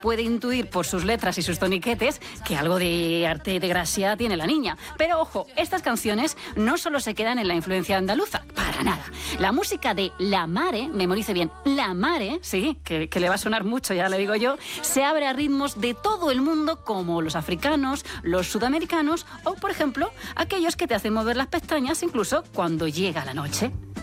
puede intuir por sus letras y sus toniquetes que algo de arte de gracia tiene la niña. Pero ojo, estas canciones no solo se quedan en la influencia andaluza, para nada. La música de La Mare, memorice bien, La Mare, sí, que le va a sonar mucho, ya le digo yo, se abre a ritmos de todo el mundo como los africanos, los sudamericanos o, por ejemplo, aquellos que te hacen mover las pestañas incluso cuando llega la noche.